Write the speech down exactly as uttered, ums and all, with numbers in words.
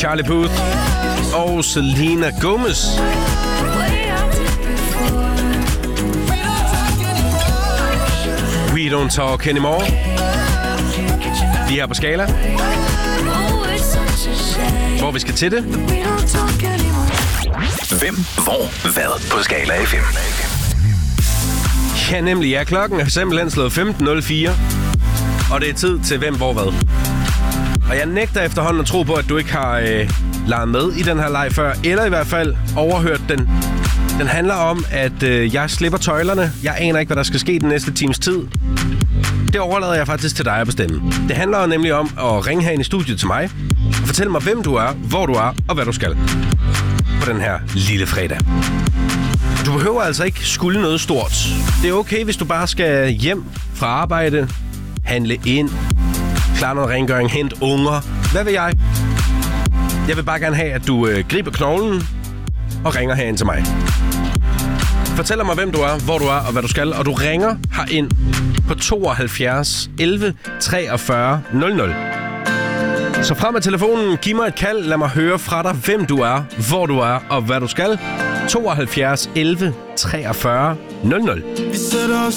Charlie Puth og Selena Gomez. We Don't Talk Anymore. Vi er her på Skala, hvor vi skal til det. Hvem, hvor, hvad på Skala F M. Ja, nemlig. Ja, klokken er simpelthen slået femten nul fire, og det er tid til Hvem, hvor, hvad. Og jeg nægter efterhånden at tro på, at du ikke har øh, leget med i den her leg før, eller i hvert fald overhørt den. Den handler om, at øh, jeg slipper tøjlerne. Jeg aner ikke, hvad der skal ske den næste times tid. Det overlader jeg faktisk til dig at bestemme. Det handler jo nemlig om at ringe herinde i studiet til mig og fortælle mig, hvem du er, hvor du er og hvad du skal på den her lille fredag. Du behøver altså ikke skulle noget stort. Det er okay, hvis du bare skal hjem fra arbejde, handle ind, klare noget rengøring, hente unger. Hvad vil jeg? Jeg vil bare gerne have, at du øh, griber knoglen og ringer herind til mig. Fortæl mig, hvem du er, hvor du er og hvad du skal. Og du ringer herind på tooghalvfjerds elleve treogfyrre nul nul. Så frem med telefonen, giv mig et kald. Lad mig høre fra dig, hvem du er, hvor du er og hvad du skal. tooghalvfjerds elleve treogfyrre nul nul.